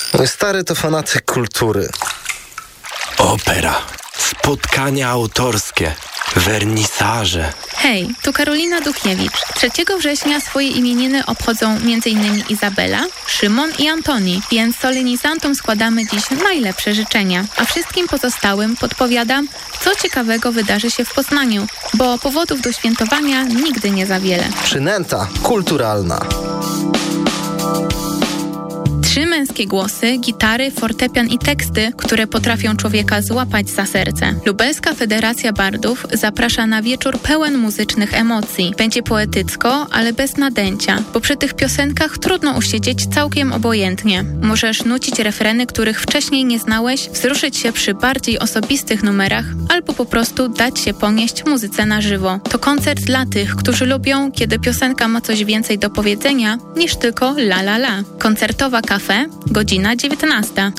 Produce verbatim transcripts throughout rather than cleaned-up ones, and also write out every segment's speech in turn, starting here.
Mój stary to fanatyk kultury. Opera, spotkania autorskie, wernisaże. Hej, tu Karolina Duchniewicz. trzeciego września swoje imieniny obchodzą m.in. Izabela, Szymon i Antoni, więc solenizantom składamy dziś najlepsze życzenia. A wszystkim pozostałym podpowiadam, co ciekawego wydarzy się w Poznaniu, bo powodów do świętowania nigdy nie za wiele. Przynęta kulturalna. Trzy męskie głosy, gitary, fortepian i teksty, które potrafią człowieka złapać za serce. Lubelska Federacja Bardów zaprasza na wieczór pełen muzycznych emocji. Będzie poetycko, ale bez nadęcia, bo przy tych piosenkach trudno usiedzieć całkiem obojętnie. Możesz nucić refreny, których wcześniej nie znałeś, wzruszyć się przy bardziej osobistych numerach, albo po prostu dać się ponieść muzyce na żywo. To koncert dla tych, którzy lubią, kiedy piosenka ma coś więcej do powiedzenia niż tylko la la la. Koncertowa Kafe, godzina dziewiętnasta.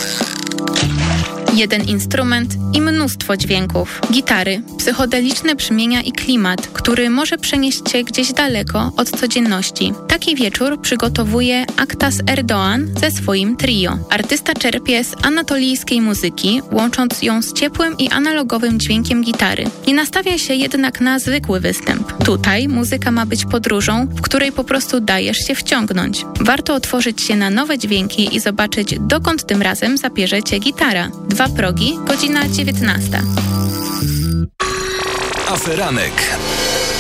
Jeden instrument i mnóstwo dźwięków. Gitary, psychodeliczne brzmienia i klimat, który może przenieść cię gdzieś daleko od codzienności. Taki wieczór przygotowuje Aktas Erdoğan ze swoim trio. Artysta czerpie z anatolijskiej muzyki, łącząc ją z ciepłym i analogowym dźwiękiem gitary. Nie nastawia się jednak na zwykły występ. Tutaj muzyka ma być podróżą, w której po prostu dajesz się wciągnąć. Warto otworzyć się na nowe dźwięki i zobaczyć, dokąd tym razem zabierze cię gitara. Dwa progi, godzina dziewiętnasta. Aferanek.